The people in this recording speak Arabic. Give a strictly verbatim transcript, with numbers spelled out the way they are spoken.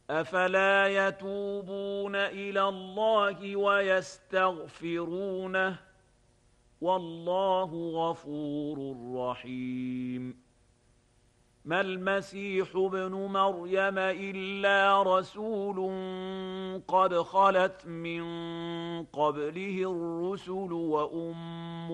أفلا يتوبون إلى الله ويستغفرونه والله غفور رحيم ما المسيح ابن مريم إلا رسول قد خلت من قبله الرسل وأمه